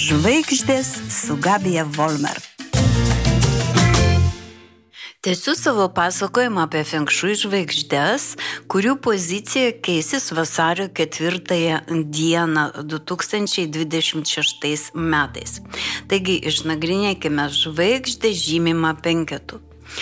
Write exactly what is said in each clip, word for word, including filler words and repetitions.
Žvaigždės su Gabija Volmer. Tęsiu savo pasakojimą apie Feng Shui žvaigždės, kurių pozicija keisis vasario ketvirtąją dieną du tūkstančiai dvidešimt šeštais metais. Taigi išnagrinėkime žvaigždę žymimą penketu.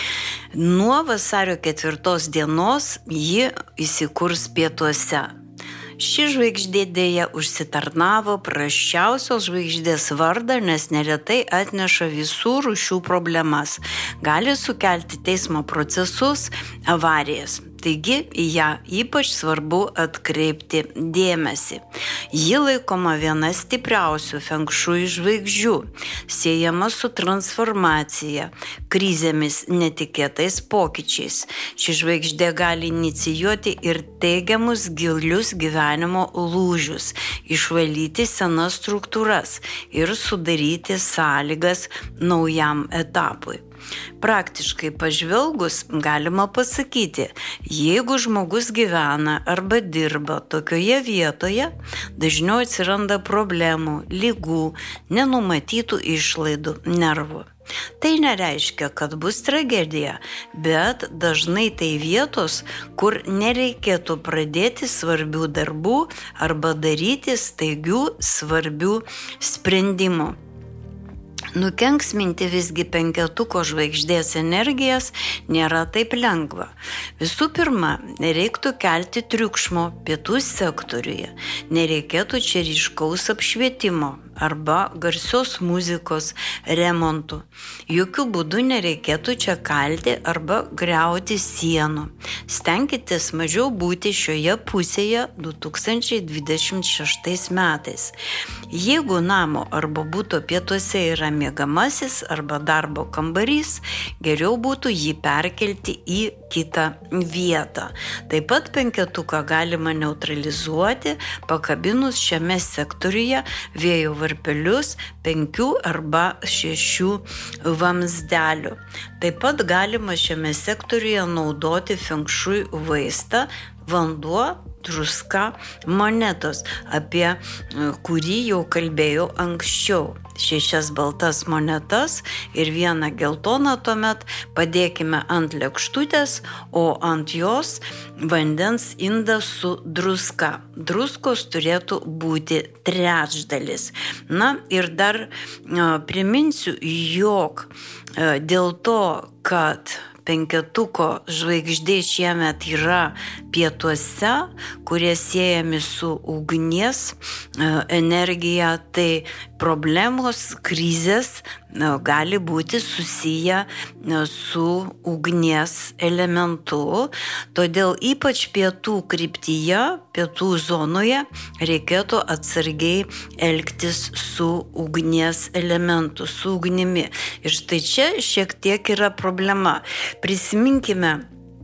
Nuo vasario ketvirtos dienos ji įsikurs pietuose. Ši žvaigždė dėja užsitarnavo prasčiausios žvaigždės vardą, nes neretai atneša visų rūšių problemas. Gali sukelti teismo procesus, avarijas. Taigi, į ją ypač svarbu atkreipti dėmesį. Ji laikoma viena stipriausių Feng Shui žvaigždžių, siejama su transformacija, krizėmis, netikėtais pokyčiais. Ši žvaigždė gali inicijuoti ir teigiamus gilius gyvenimo lūžius, išvalyti senas struktūras ir sudaryti sąlygas naujam etapui. Praktiškai pažvelgus galima pasakyti, jeigu žmogus gyvena arba dirba tokioje vietoje, dažniau atsiranda problemų, ligų, nenumatytų išlaidų, nervų. Tai nereiškia, kad bus tragedija, bet dažnai tai vietos, kur nereikėtų pradėti svarbių darbų arba daryti staigių svarbių sprendimų. Nukenksminti visgi penketuko žvaigždės energijas nėra taip lengva. Visų pirma, nereiktų kelti triukšmo pietų sektoriuje, nereikėtų čia ryškaus apšvietimo arba garsios muzikos remontų. Jokių būdų nereikėtų čia kalti arba griauti sienų. Stenkitės mažiau būti šioje pusėje du tūkstančiai dvidešimt šeštais metais. Jeigu namo arba buto pietuose yra miegamasis arba darbo kambarys, geriau būtų jį perkelti į kitą vietą. Taip pat penketuką galima neutralizuoti, pakabinus šiame sektoriuje vėjo varpelius penkių arba šešių vamzdelių. Taip pat galima šiame sektoriuje naudoti Feng Shui vaistą vanduo, druska, monetos, apie kurį jau kalbėjau anksčiau. Šešias baltas monetas ir vieną geltoną tuomet padėkime ant lėkštutės, o ant jos vandens indą su druska. Druskos turėtų būti trečdalis. Na ir dar priminsiu, jog dėl to, kad penketuko žvaigždė šiemet yra pietuose, kurie siejami su ugnies energija, tai problemos, krizės gali būti susiję su ugnies elementu. Todėl ypač pietų kryptyje, pietų zonoje reikėtų atsargiai elgtis su ugnies elementu, su ugnimi. Ir štai čia šiek tiek yra problema. Prisiminkime,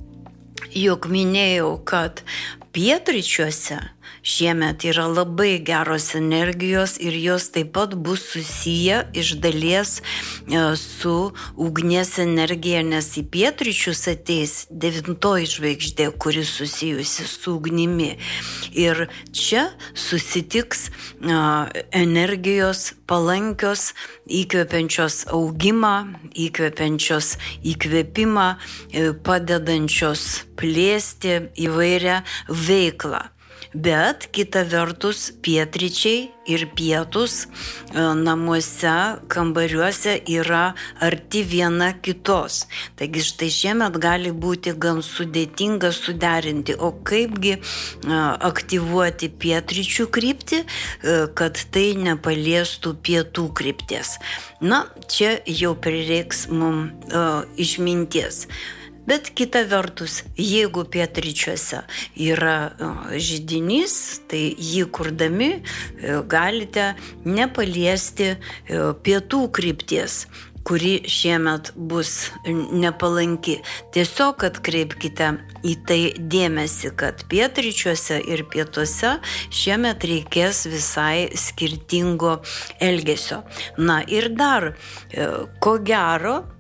jog minėjau, kad pietryčiuose šiemet yra labai geros energijos ir jos taip pat bus susiję iš dalies su ugnies energija, nes į pietryčius ateis devintoji žvaigždė, kuri susijusi su ugnimi. Ir čia susitiks energijos palankios, įkvepiančios augimą, įkvepiančios įkvėpimą, padedančios plėsti įvairią veiklą. Bet kita vertus pietryčiai ir pietus namuose, kambariuose yra arti viena kitos. Taigi štai šiemet gali būti gan sudėtinga suderinti, o kaipgi aktyvuoti pietryčių kryptį, kad tai nepaliestų pietų krypties. Na, čia jau prireiks mums išminties. Bet kita vertus, jeigu pietryčiuose yra židinys, tai jį kurdami galite nepaliesti pietų krypties, kuri šiemet bus nepalanki. Tiesiog atkreipkite į tai dėmesį, kad pietryčiuose ir pietuose šiemet reikės visai skirtingo elgesio. Na ir dar, ko gero,